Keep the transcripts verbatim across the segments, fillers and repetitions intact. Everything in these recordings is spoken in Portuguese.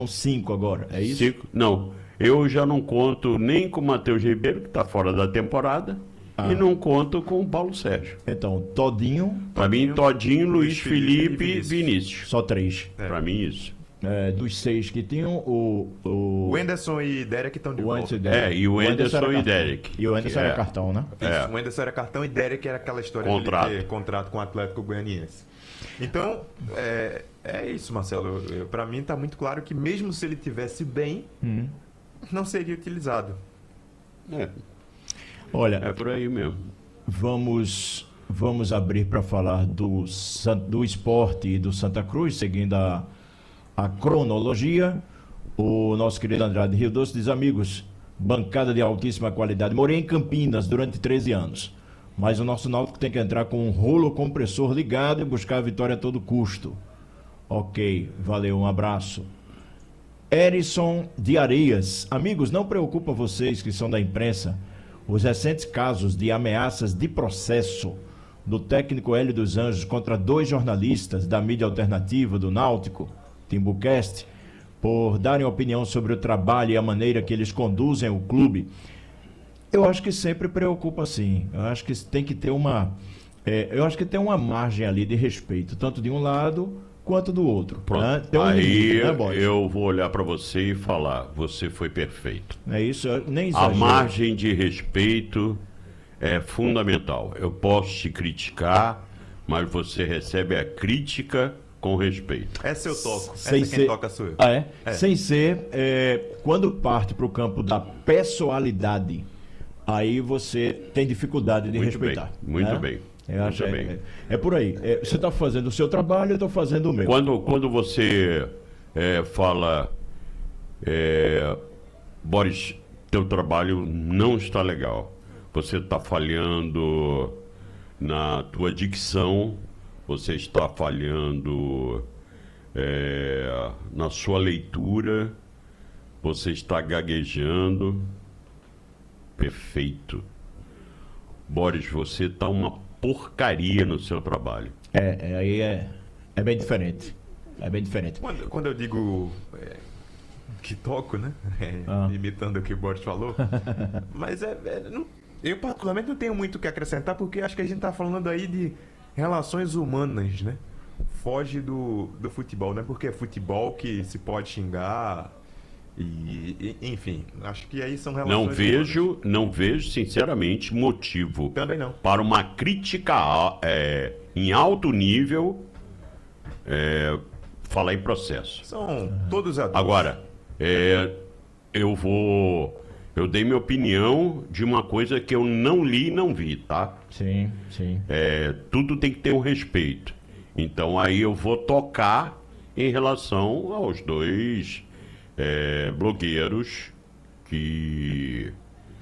cinco agora, é isso? Cinco, não, eu já não conto nem com o Matheus Ribeiro, que está fora da temporada, ah. e não conto com o Paulo Sérgio. Então, Todinho... Para mim, Todinho, Luiz Felipe e Vinícius. Vinícius. Só três. É. Para mim, isso. É, dos seis que tinham, o... O, o Anderson e Derek estão de o volta. É, e o, o Anderson, Anderson e Derek. E o Anderson é. era cartão, né? Isso, é. O Anderson era cartão e Derek era aquela história contrato. de ter contrato com o Atlético Goianiense. Então, é, é isso, Marcelo. Para mim está muito claro que mesmo se ele tivesse bem, hum. não seria utilizado. É. Olha, é por aí mesmo. Vamos, vamos abrir para falar do, do esporte e do Santa Cruz, seguindo a, a cronologia. O nosso querido Andrade Rio Doce diz: amigos, bancada de altíssima qualidade. Morei em Campinas durante treze anos. Mas o nosso Náutico tem que entrar com um rolo compressor ligado e buscar a vitória a todo custo. Ok, valeu, um abraço. Erison de Areias. Amigos, não preocupa vocês que são da imprensa os recentes casos de ameaças de processo do técnico Hélio dos Anjos contra dois jornalistas da mídia alternativa do Náutico, Timbucast, por darem opinião sobre o trabalho e a maneira que eles conduzem o clube. Eu acho que sempre preocupa, sim. Eu acho que tem que ter uma... É, eu acho que tem uma margem ali de respeito, tanto de um lado quanto do outro. Pronto. Né? Tem um Aí limite, né, Boris? Eu vou olhar para você e falar: você foi perfeito. É isso, eu nem exagero. A margem de respeito é fundamental. Eu posso te criticar, mas você recebe a crítica com respeito. Essa eu toco. Sem Essa ser... quem toca sou eu. Ah, é? é. Sem ser... É... Quando parte para o campo da pessoalidade, aí você tem dificuldade de muito respeitar. Bem, muito né? bem. Eu acho muito é, bem. É, é por aí. É, você está fazendo o seu trabalho, eu estou fazendo o meu. Quando, quando você é, fala, é, Boris, teu trabalho não está legal. Você está falhando na tua dicção, você está falhando é, na sua leitura, você está gaguejando. Perfeito. Boris, você está uma porcaria no seu trabalho. É, é aí é, é bem diferente. É bem diferente. Quando, quando eu digo é, que toco, né? É, ah. Imitando o que o Boris falou. Mas é, é, não, eu particularmente não tenho muito o que acrescentar, porque acho que a gente está falando aí de relações humanas, né? Foge do, do futebol, não é porque é futebol que se pode xingar. E, e, enfim, acho que aí são relações... Não vejo, não vejo, sinceramente, motivo Também não. para uma crítica é, em alto nível é, falar em processo. São todos adultos. Agora, é, eu vou... Eu dei minha opinião de uma coisa que eu não li e não vi, tá? Sim, sim. É, tudo tem que ter um respeito. Então aí eu vou tocar em relação aos dois... É, blogueiros que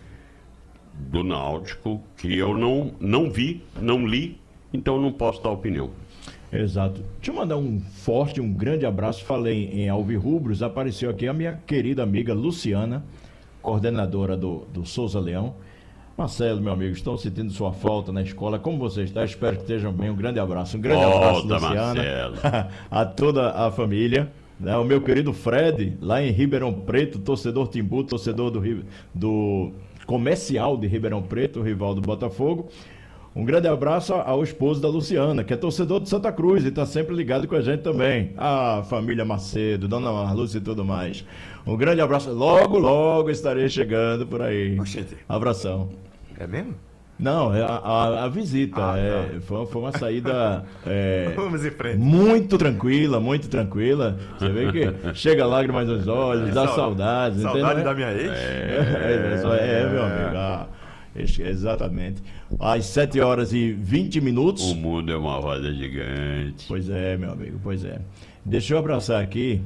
do Náutico que eu não, não vi, não li, então não posso dar opinião. Exato. Deixa eu mandar um forte, um grande abraço. Falei em Alvirrubros, apareceu aqui a minha querida amiga Luciana, coordenadora do, do Souza Leão. Marcelo, meu amigo, estou sentindo sua falta na escola. Como você está? Espero que estejam bem. Um grande abraço. Um grande Volta, abraço, Luciana. A toda a família. Né? O meu querido Fred, lá em Ribeirão Preto, torcedor Timbu, torcedor do, do Comercial de Ribeirão Preto, rival do Botafogo. Um grande abraço ao esposo da Luciana, que é torcedor de Santa Cruz e está sempre ligado com a gente também. A família Macedo, Dona Marluce e tudo mais. Um grande abraço. Logo, logo estarei chegando por aí. Oxente. Abração. É mesmo? Não, é a, a, a visita. Ah, é, foi, foi uma saída é, Vamos em frente. muito tranquila, muito tranquila. Você vê que chega lágrimas nos olhos, dá saudades. Saudade entendeu? da minha ex? É, é, é meu amigo. Ah, exatamente. Às sete horas e vinte minutos. O mundo é uma roda gigante. Pois é, meu amigo, pois é. Deixa eu abraçar aqui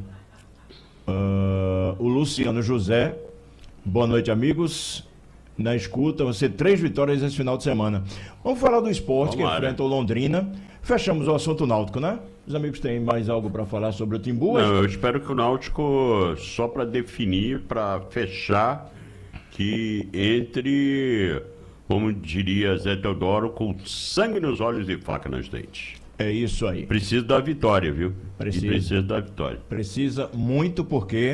uh, o Luciano José. Boa noite, amigos. Na escuta, você três vitórias esse final de semana. Vamos falar do esporte que enfrenta o Londrina. Fechamos o assunto náutico, né? Os amigos têm mais algo para falar sobre o Timbu? Não, eu espero que o Náutico, só para definir, para fechar, que entre, como diria Zé Teodoro, com sangue nos olhos e faca nos dentes. É isso aí. Precisa da vitória, viu? Precisa. E precisa da vitória. Precisa muito porque